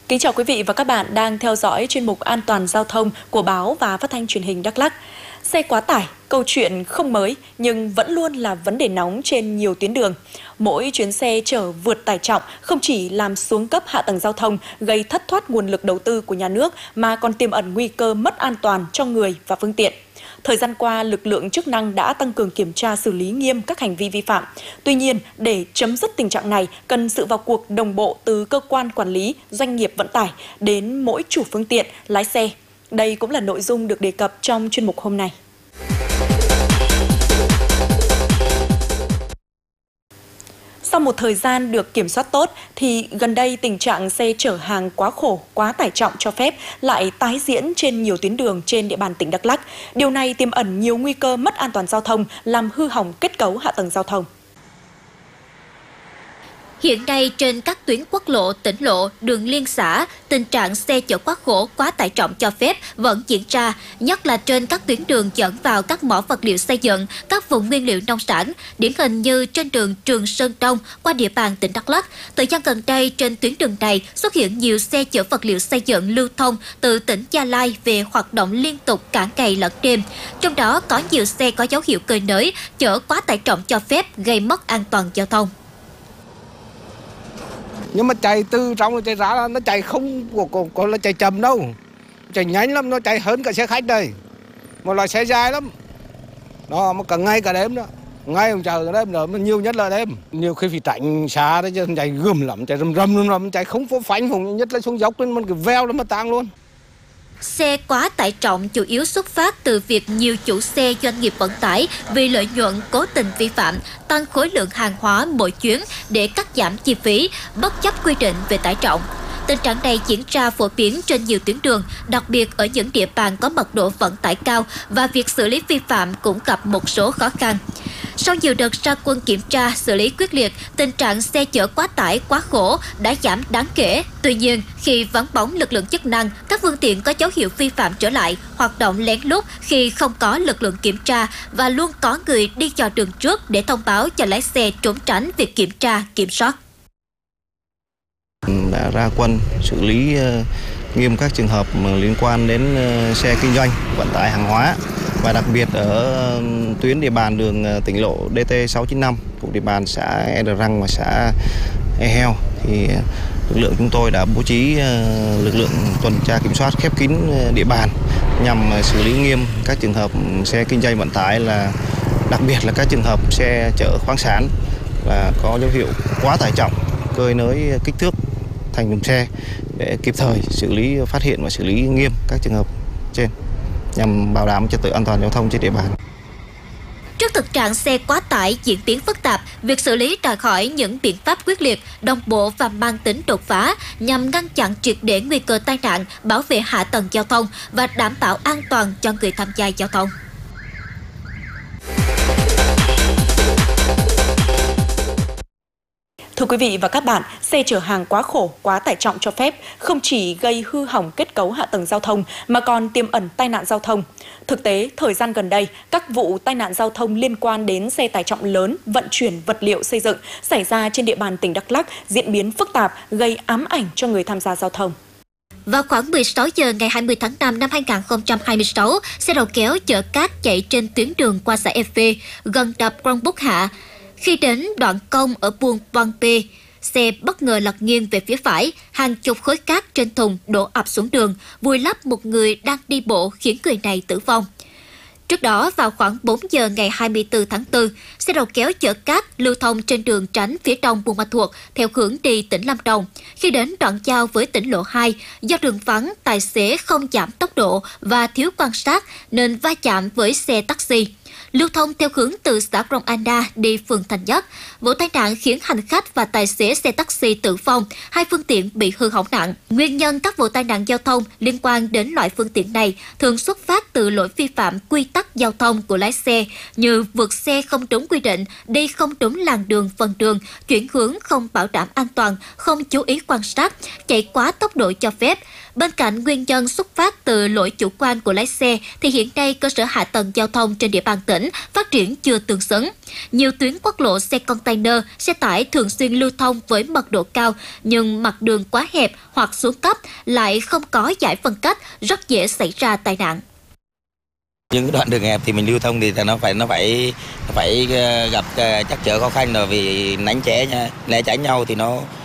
Kính chào quý vị và các bạn đang theo dõi chuyên mục An toàn giao thông của báo và Phát thanh Truyền hình Đắk Lắk. Xe quá tải, câu chuyện không mới nhưng vẫn luôn là vấn đề nóng trên nhiều tuyến đường. Mỗi chuyến xe chở vượt tải trọng không chỉ làm xuống cấp hạ tầng giao thông, gây thất thoát nguồn lực đầu tư của nhà nước mà còn tiềm ẩn nguy cơ mất an toàn cho người và phương tiện. Thời gian qua, lực lượng chức năng đã tăng cường kiểm tra xử lý nghiêm các hành vi vi phạm. Tuy nhiên, để chấm dứt tình trạng này, cần sự vào cuộc đồng bộ từ cơ quan quản lý, doanh nghiệp vận tải đến mỗi chủ phương tiện, lái xe. Đây cũng là nội dung được đề cập trong chuyên mục hôm nay. Sau một thời gian được kiểm soát tốt, thì gần đây tình trạng xe chở hàng quá khổ, quá tải trọng cho phép lại tái diễn trên nhiều tuyến đường trên địa bàn tỉnh Đắk Lắk. Điều này tiềm ẩn nhiều nguy cơ mất an toàn giao thông, làm hư hỏng kết cấu hạ tầng giao thông. Hiện nay trên các tuyến quốc lộ, tỉnh lộ, đường liên xã, tình trạng xe chở quá khổ, quá tải trọng cho phép vẫn diễn ra, nhất là trên các tuyến đường dẫn vào các mỏ vật liệu xây dựng, các vùng nguyên liệu nông sản, điển hình như trên đường Trường Sơn Đông qua địa bàn tỉnh Đắk Lắk. Thời gian gần đây trên tuyến đường này xuất hiện nhiều xe chở vật liệu xây dựng lưu thông từ tỉnh Gia Lai về hoạt động liên tục cả ngày lẫn đêm. Trong đó có nhiều xe có dấu hiệu cơi nới, chở quá tải trọng cho phép gây mất an toàn giao thông. Nhưng mà chạy từ trong chạy ra nó chạy không có là chạy chậm đâu, chạy nhanh lắm, nó chạy hơn cả xe khách đây, một loại xe dài lắm, nó mà cả ngày cả đêm nữa, ngày không chờ cả đêm nữa, mà nhiều nhất là đêm, nhiều khi phải tránh xa đấy chứ chạy gườm lắm, chạy rầm, chạy không có phanh vùng, nhất là xuống dốc lên mình cứ veo lên mà tang luôn. Xe quá tải trọng chủ yếu xuất phát từ việc nhiều chủ xe doanh nghiệp vận tải vì lợi nhuận cố tình vi phạm, tăng khối lượng hàng hóa mỗi chuyến để cắt giảm chi phí, bất chấp quy định về tải trọng. Tình trạng này diễn ra phổ biến trên nhiều tuyến đường, đặc biệt ở những địa bàn có mật độ vận tải cao và việc xử lý vi phạm cũng gặp một số khó khăn. Sau nhiều đợt ra quân kiểm tra, xử lý quyết liệt, tình trạng xe chở quá tải, quá khổ đã giảm đáng kể. Tuy nhiên, khi vắng bóng lực lượng chức năng, các phương tiện có dấu hiệu vi phạm trở lại, hoạt động lén lút khi không có lực lượng kiểm tra và luôn có người đi dò đường trước để thông báo cho lái xe trốn tránh việc kiểm tra, kiểm soát. Đã ra quân xử lý nghiêm các trường hợp liên quan đến xe kinh doanh vận tải hàng hóa, và đặc biệt ở tuyến địa bàn đường tỉnh lộ DT695 thuộc địa bàn xã E Răng và xã E Heo thì lực lượng chúng tôi đã bố trí lực lượng tuần tra kiểm soát khép kín địa bàn nhằm xử lý nghiêm các trường hợp xe kinh doanh vận tải, là đặc biệt là các trường hợp xe chở khoáng sản là có dấu hiệu quá tải trọng, cơi nới kích thước thành thùng xe để kịp thời xử lý, phát hiện và xử lý nghiêm các trường hợp trên nhằm bảo đảm trật tự an toàn giao thông trên địa bàn. Trước thực trạng xe quá tải diễn biến phức tạp, việc xử lý đòi hỏi những biện pháp quyết liệt, đồng bộ và mang tính đột phá nhằm ngăn chặn triệt để nguy cơ tai nạn, bảo vệ hạ tầng giao thông và đảm bảo an toàn cho người tham gia giao thông. Thưa quý vị và các bạn, xe chở hàng quá khổ, quá tải trọng cho phép không chỉ gây hư hỏng kết cấu hạ tầng giao thông mà còn tiềm ẩn tai nạn giao thông. Thực tế, thời gian gần đây, các vụ tai nạn giao thông liên quan đến xe tải trọng lớn vận chuyển vật liệu xây dựng xảy ra trên địa bàn tỉnh Đắk Lắk diễn biến phức tạp, gây ám ảnh cho người tham gia giao thông. Vào khoảng 16 giờ ngày 20 tháng 5 năm 2026, xe đầu kéo chở cát chạy trên tuyến đường qua xã Ep gần đập Krông Búc Hạ. Khi đến đoạn cong ở buôn Toan Pê, xe bất ngờ lật nghiêng về phía phải, hàng chục khối cát trên thùng đổ ập xuống đường, vùi lấp một người đang đi bộ khiến người này tử vong. Trước đó, vào khoảng 4 giờ ngày 24 tháng 4, xe đầu kéo chở cát lưu thông trên đường tránh phía đông Buôn Ma Thuột theo hướng đi tỉnh Lâm Đồng. Khi đến đoạn giao với tỉnh lộ 2, do đường vắng, tài xế không giảm tốc độ và thiếu quan sát nên va chạm với xe taxi lưu thông theo hướng từ xã Krông Anna đi phường Thành Nhất. Vụ tai nạn khiến hành khách và tài xế xe taxi tử vong, hai phương tiện bị hư hỏng nặng. Nguyên nhân các vụ tai nạn giao thông liên quan đến loại phương tiện này thường xuất phát từ lỗi vi phạm quy tắc giao thông của lái xe như vượt xe không đúng quy định, đi không đúng làn đường phần đường, chuyển hướng không bảo đảm an toàn, không chú ý quan sát, chạy quá tốc độ cho phép. Bên cạnh nguyên nhân xuất phát từ lỗi chủ quan của lái xe, thì hiện nay cơ sở hạ tầng giao thông trên địa bàn tỉnh phát triển chưa tương xứng. Nhiều tuyến quốc lộ xe container, xe tải thường xuyên lưu thông với mật độ cao, nhưng mặt đường quá hẹp hoặc xuống cấp, lại không có giải phân cách, rất dễ xảy ra tai nạn. Những đoạn đường hẹp thì mình lưu thông thì nó phải gặp trắc trở khó khăn, rồi vì né tránh nhau thì nó